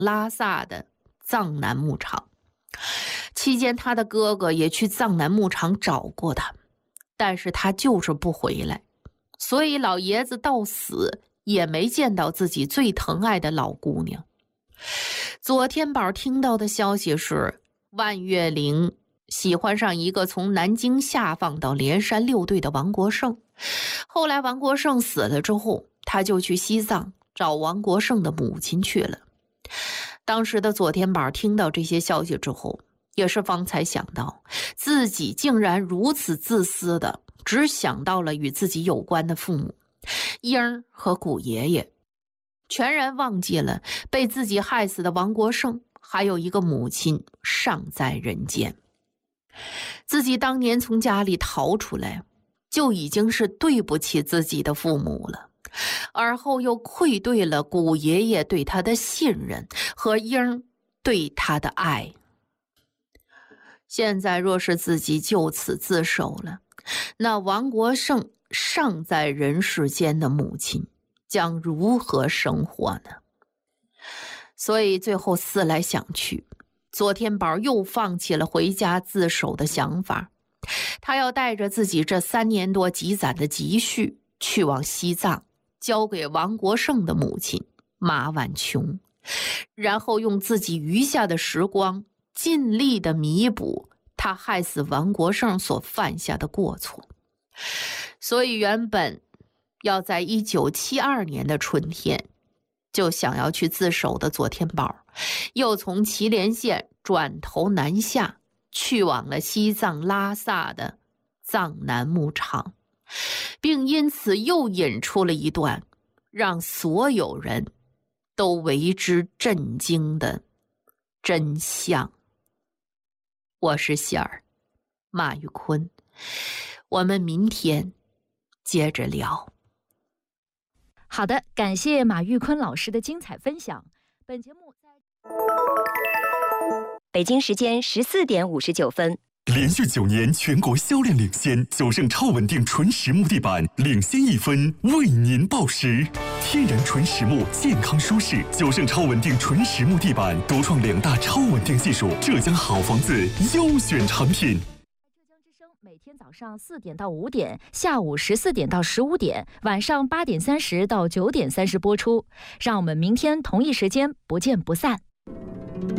拉萨的藏南牧场。期间他的哥哥也去藏南牧场找过他，但是他就是不回来，所以老爷子到死也没见到自己最疼爱的老姑娘。左天宝听到的消息是，万岳陵喜欢上一个从南京下放到连山六队的王国胜。后来王国胜死了之后，他就去西藏找王国胜的母亲去了。当时的左天宝听到这些消息之后，也是方才想到自己竟然如此自私的只想到了与自己有关的父母英儿和古爷爷，全然忘记了被自己害死的王国胜还有一个母亲尚在人间。自己当年从家里逃出来，就已经是对不起自己的父母了，而后又愧对了古爷爷对他的信任和英对他的爱。现在若是自己就此自首了，那王国胜尚在人世间的母亲将如何生活呢？所以最后思来想去，左天宝又放弃了回家自首的想法。他要带着自己这3年多积攒的积蓄去往西藏，交给王国胜的母亲马婉琼，然后用自己余下的时光尽力的弥补他害死王国胜所犯下的过错。所以原本要在1972年的春天就想要去自首的左天宝，又从祁连县转头南下，去往了西藏拉萨的藏南牧场，并因此又引出了一段让所有人都为之震惊的真相。我是希儿，马玉坤，我们明天接着聊。 好的，感谢马玉坤老师的精彩分享。本节目在北京时间14点59分。 连续9年全国销量领先，九盛超稳定纯实木地板领先1分，为您报时。天然纯实木，健康舒适，九盛超稳定纯实木地板独创2大超稳定技术，浙江好房子优选产品。 浙江之声每天早上4点到5点，下午14点到15点，晚上8点30到9点30播出。让我们明天同一时间不见不散。